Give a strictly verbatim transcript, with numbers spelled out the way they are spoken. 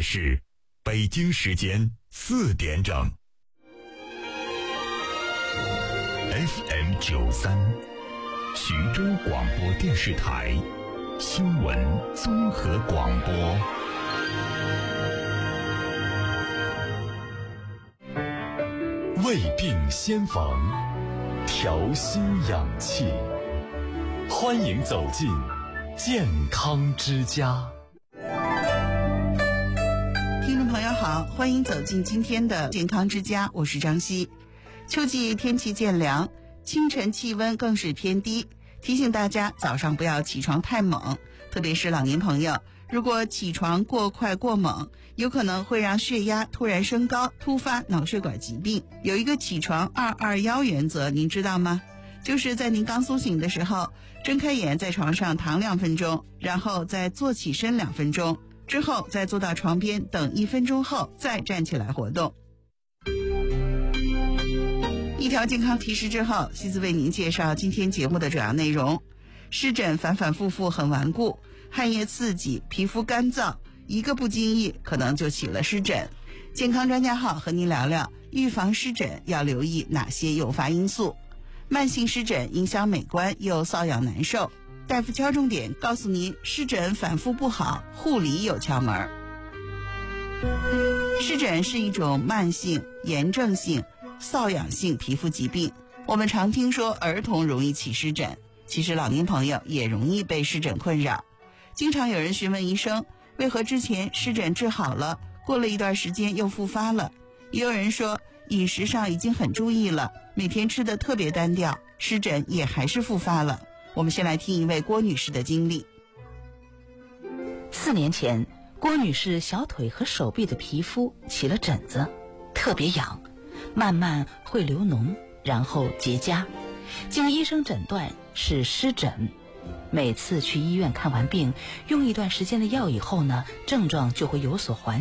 是北京时间四点整。F M 九三，徐州广播电视台新闻综合广播。 胃病先防，调心养气，欢迎走进健康之家。 听众朋友好，欢迎走进今天的健康之家，我是张希。秋季天气渐凉，清晨气温更是偏低，提醒大家早上不要起床太猛，特别是老年朋友，如果起床过快过猛，有可能会让血压突然升高，突发脑血管疾病。有一个起床二二一原则，您知道吗？就是在您刚苏醒的时候，睁开眼在床上躺两分钟，然后再坐起身两分钟，之后再坐到床边等一分钟后再站起来活动。一条健康提示之后，西子为您介绍今天节目的主要内容。湿疹反反复复很顽固，汗液刺激，皮肤干燥，一个不经意可能就起了湿疹。健康专家号和您聊聊预防湿疹要留意哪些诱发因素。慢性湿疹影响美观又瘙痒难受，大夫敲重点告诉您湿疹反复不好，护理有窍门。湿疹是一种慢性炎症性瘙痒性皮肤疾病，我们常听说儿童容易起湿疹，其实老年朋友也容易被湿疹困扰。经常有人询问医生，为何之前湿疹治好了，过了一段时间又复发了？也有人说饮食上已经很注意了，每天吃的特别单调，湿疹也还是复发了。我们先来听一位郭女士的经历。 四年前，郭女士小腿和手臂的皮肤起了疹子，特别痒，慢慢会流脓，然后结痂。经医生诊断是湿疹。每次去医院看完病，用一段时间的药以后呢，症状就会有所缓解。